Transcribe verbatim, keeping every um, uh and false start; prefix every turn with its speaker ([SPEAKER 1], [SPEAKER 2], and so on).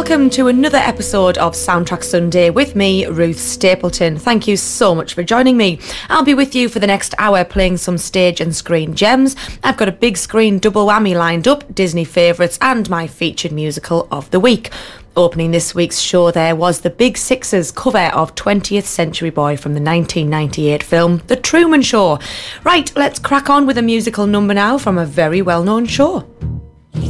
[SPEAKER 1] welcome to another episode of Soundtrack Sunday with me, Ruth Stapleton. Thank you so much for joining me. I'll be with you for the next hour playing some stage and screen gems. I've got a big screen double whammy lined up, Disney favourites and my featured musical of the week. Opening this week's show there was the Big Six's cover of twentieth Century Boy from the nineteen ninety-eight film The Truman Show. Right, let's crack on with a musical number now from a very well-known show.